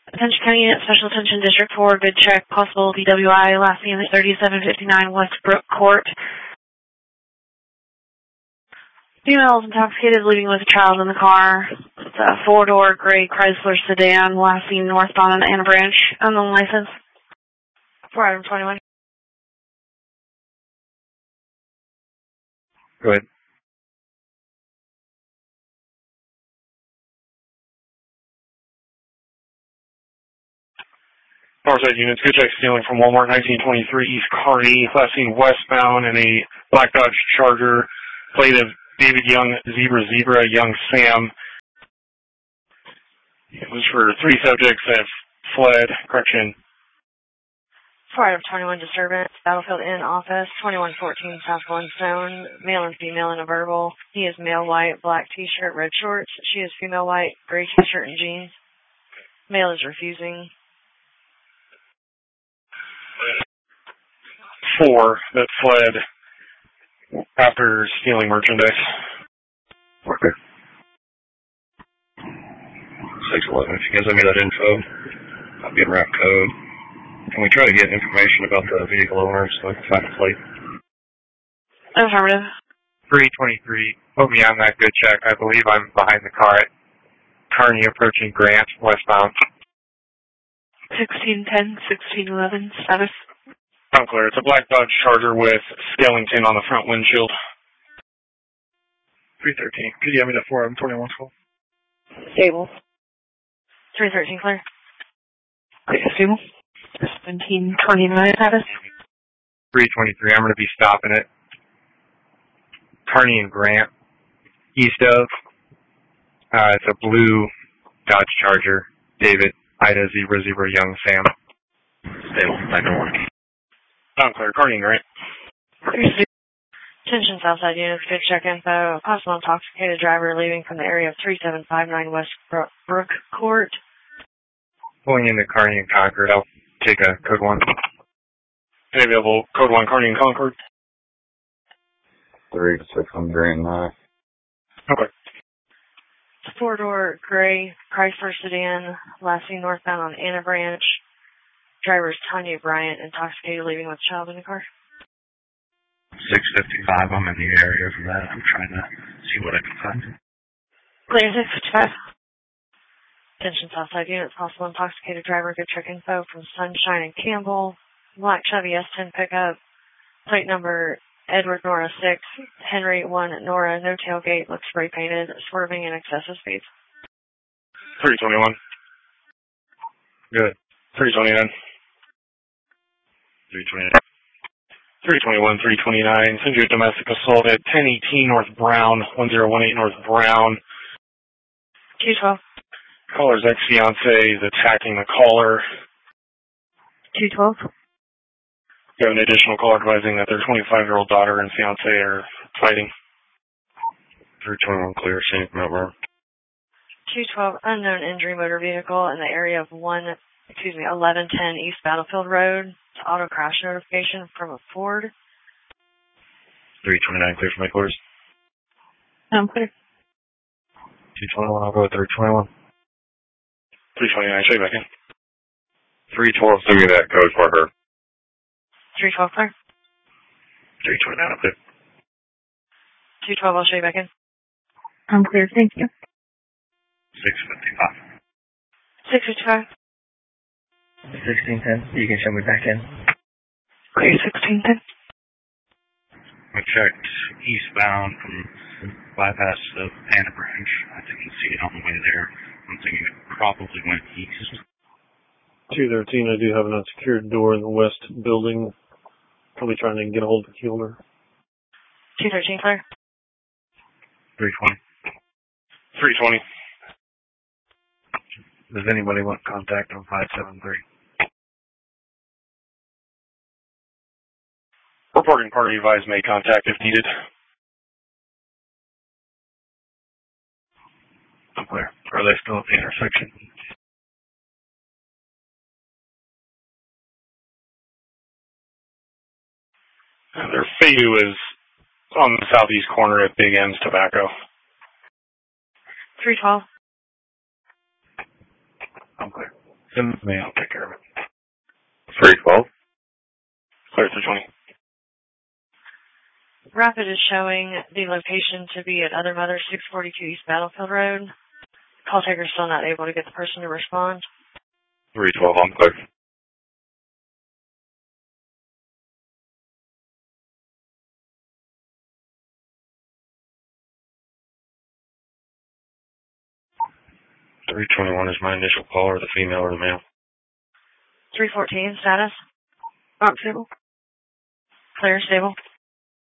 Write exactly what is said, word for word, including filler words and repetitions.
Attention County Unit, Special Attention District four, good check, possible D W I, last seen at thirty-seven fifty-nine Westbrook Court. Female is intoxicated, leaving with a child in the car. It's a four-door gray Chrysler sedan, last seen northbound on Anna Branch, unknown license. four item twenty-one. Go ahead. Northside units, good check stealing from Walmart, nineteen twenty-three East Kearney, last seen westbound in a black Dodge Charger, plate of David Young, Zebra Zebra, Young Sam. It was for three subjects that fled. Correction. four item twenty-one disturbance, Battlefield Inn office, twenty-one fourteen South One Stone, male and female in a verbal. He is male white, black t-shirt, red shorts. She is female white, gray t-shirt and jeans. Male is refusing. Four that fled after stealing merchandise. Okay. six eleven, if you guys send me that info, I'll get route code. Can we try to get information about the vehicle owner so I can find the plate? Affirmative. three twenty-three, put me on that good check. I believe I'm behind the car at Kearney approaching Grant, westbound. sixteen ten, sixteen eleven, status. Unclear. It's a black Dodge Charger with Skellington on the front windshield. three thirteen. Could you have me the four item twenty-one call? Stable. three thirteen clear. Okay, stable. seventeen twenty-nine status. three twenty-three. I'm going to be stopping it. Kearney and Grant, east of. Uh, it's a blue Dodge Charger. David, Ida, Zebra, Zebra, Young, Sam. Stable. I don't want to. Unclear. Kearney and Grant. Attention Southside units, good check info. Possible intoxicated driver leaving from the area of three seven five nine West Brook Court. Pulling into Kearney and Concord. I'll take a code one. Available code one, Kearney and Concord. three to six on Grant nine. Okay. It's a four-door gray Chrysler sedan, last seen northbound on Anna Branch. Driver is Tanya Bryant, intoxicated, leaving with child in the car. six fifty-five, I'm in the area for that. I'm trying to see what I can find. Clear six fifty-five. Attention Southside units, possible intoxicated driver, good check info from Sunshine and Campbell. Black Chevy S ten pickup. Plate number Edward Nora six, Henry one Nora, no tailgate, looks spray painted, swerving in excessive speeds. three twenty-one. Good. three twenty-nine. three twenty-nine. three twenty-one, three twenty-nine. Send you a domestic assault at ten eighteen North Brown, one zero one eight North Brown. two twelve. Caller's ex-fiance is attacking the caller. two twelve. We have an additional caller advising that their twenty-five-year-old daughter and fiance are fighting. three twenty-one clear, same number. two twelve, unknown injury motor vehicle in the area of one, excuse me, eleven ten East Battlefield Road. It's auto crash notification from a Ford. three twenty-nine clear for my course. I'm clear. two twenty-one, I'll go with three twenty-one. three twenty-nine, show you back in. three twelve, send me that code for her. three twelve clear. three twenty-nine, I'm clear. two twelve, I'll show you back in. I'm clear, thank you. six fifty-five. six fifty-five. sixteen ten, you can show me back in. Clear sixteen ten. I checked eastbound from bypass of Anna Branch. I didn't see it on the way there. I'm thinking it probably went east. two thirteen, I do have an unsecured door in the west building. Probably trying to get a hold of the killer. two thirteen clear. three twenty. three twenty. Does anybody want contact on five seven three? Reporting party advised may contact if needed. I'm clear. Are they still at the intersection? Uh, their Fadu is on the southeast corner at Big M's Tobacco. three twelve. I'm clear. in the mail. Take care of it. three twelve. Clear three twenty. Rapid is showing the location to be at Other Mother, six forty-two East Battlefield Road. Call taker still not able to get the person to respond. three twelve, I'm clear. three twenty-one is my initial call, or the female or the male. three fourteen, status? Rock stable? Clear, stable?